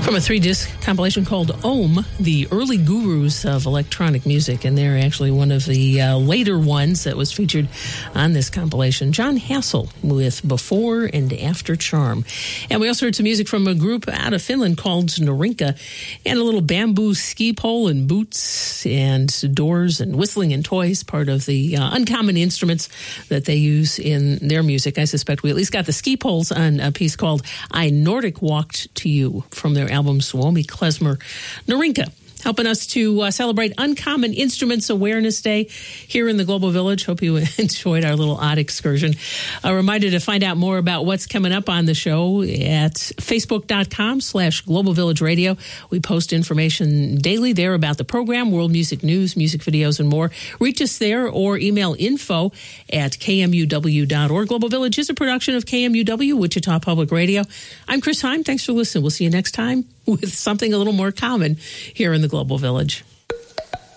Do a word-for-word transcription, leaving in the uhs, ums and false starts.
From a three-disc compilation called Ohm, the early gurus of electronic music, and they're actually one of the uh, later ones that was featured on this compilation. John Hassel with Before and After Charm. And we also heard some music from a group out of Finland called Narinka, and a little bamboo ski pole and boots and doors and whistling and toys, part of the uh, uncommon instruments that they use in their music. I suspect we at least got the ski poles on a piece called I Nordic Walked to You from their album Suomi Klezmer Narinka. Helping us to uh, celebrate Uncommon Instruments Awareness Day here in the Global Village. Hope you enjoyed our little odd excursion. A reminder to find out more about what's coming up on the show at facebook.com slash Global Village Radio. We post information daily there about the program, world music news, music videos, and more. Reach us there or email info at k m u w dot org. Global Village is a production of K M U W, Wichita Public Radio. I'm Chris Heim. Thanks for listening. We'll see you next time with something a little more common here in the Global Village.